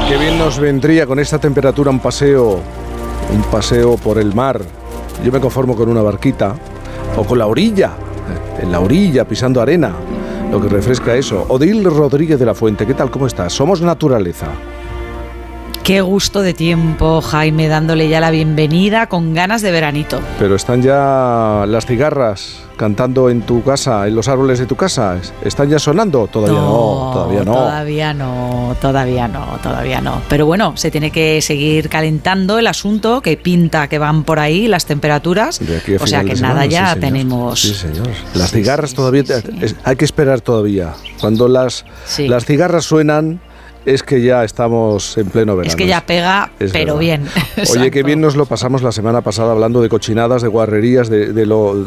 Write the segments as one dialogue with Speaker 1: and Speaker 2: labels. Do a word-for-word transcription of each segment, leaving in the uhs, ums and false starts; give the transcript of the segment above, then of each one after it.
Speaker 1: Qué bien nos vendría con esta temperatura un paseo, un paseo por el mar. Yo me conformo con una barquita o con la orilla, en la orilla pisando arena, lo que refresca eso. Odil Rodríguez de la Fuente, ¿qué tal? ¿Cómo estás? Somos naturaleza.
Speaker 2: Qué gusto de tiempo, Jaime, dándole ya la bienvenida con ganas de veranito.
Speaker 1: Pero están ya las cigarras cantando en tu casa, en los árboles de tu casa. ¿Están ya sonando? Todavía no, no todavía no.
Speaker 2: Todavía no, todavía no, todavía no. Pero bueno, se tiene que seguir calentando el asunto, que pinta que van por ahí las temperaturas. O sea que nada, ya
Speaker 1: sí,
Speaker 2: tenemos...
Speaker 1: Sí, señor. Las
Speaker 2: sí,
Speaker 1: cigarras
Speaker 2: sí,
Speaker 1: todavía...
Speaker 2: Sí, sí.
Speaker 1: Es, hay que esperar todavía. Cuando las, sí. las cigarras suenan... Es que ya estamos en pleno verano.
Speaker 2: Es que ya pega, es pero verdad. Bien.
Speaker 1: Oye,
Speaker 2: Exacto.
Speaker 1: Qué bien nos lo pasamos la semana pasada hablando de cochinadas, de guarrerías, de, de, lo,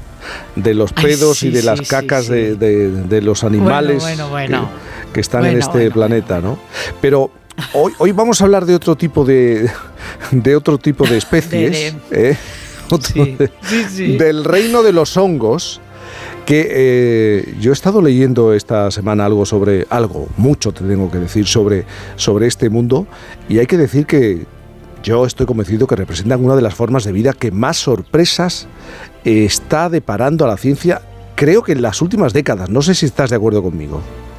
Speaker 1: de los pedos Ay, sí, y de sí, las cacas sí, sí. De, de, de los animales
Speaker 2: bueno, bueno, bueno.
Speaker 1: Que, que están
Speaker 2: bueno,
Speaker 1: en este
Speaker 2: bueno,
Speaker 1: planeta,
Speaker 2: bueno.
Speaker 1: ¿no? Pero hoy, hoy vamos a hablar de otro tipo de, de otro tipo de especies,
Speaker 2: de, de...
Speaker 1: ¿eh? Otro
Speaker 2: sí,
Speaker 1: de,
Speaker 2: sí, sí.
Speaker 1: Del reino de los hongos. Que eh, yo he estado leyendo esta semana algo sobre, algo, mucho te tengo que decir sobre, sobre este mundo, y hay que decir que yo estoy convencido que representan una de las formas de vida que más sorpresas está deparando a la ciencia, creo que en las últimas décadas. No sé si estás de acuerdo conmigo.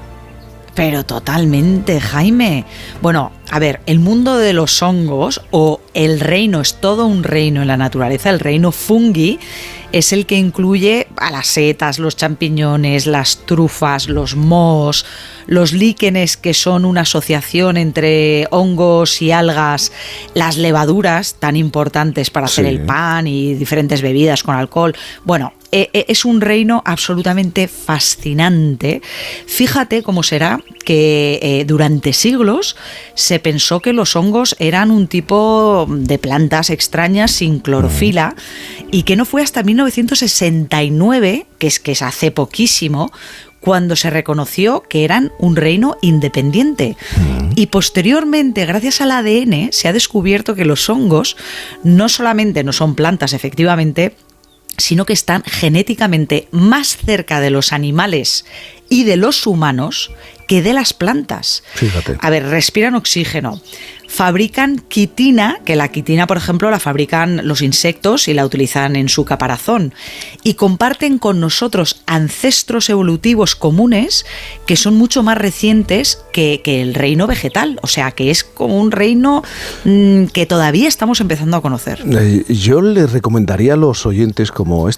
Speaker 2: Pero totalmente, Jaime. Bueno, a ver, el mundo de los hongos, o el reino, es todo un reino en la naturaleza, el reino fungi, es el que incluye a las setas, los champiñones, las trufas, los mohos, los líquenes, que son una asociación entre hongos y algas, las levaduras, tan importantes para hacer sí. el pan y diferentes bebidas con alcohol. Bueno, es un reino absolutamente fascinante. Fíjate cómo será que eh, durante siglos se pensó que los hongos eran un tipo de plantas extrañas sin clorofila y que no fue hasta mil novecientos sesenta y nueve, que es que es hace poquísimo, cuando se reconoció que eran un reino independiente. Y posteriormente, gracias al A D N, se ha descubierto que los hongos no solamente no son plantas, efectivamente, sino que están genéticamente más cerca de los animales y de los humanos que de las plantas.
Speaker 1: Fíjate.
Speaker 2: A ver, respiran oxígeno, fabrican quitina, que la quitina, por ejemplo, la fabrican los insectos y la utilizan en su caparazón, y comparten con nosotros ancestros evolutivos comunes que son mucho más recientes que, que el reino vegetal. O sea, que es como un reino mmm, que todavía estamos empezando a conocer.
Speaker 1: Eh, yo le recomendaría a los oyentes, como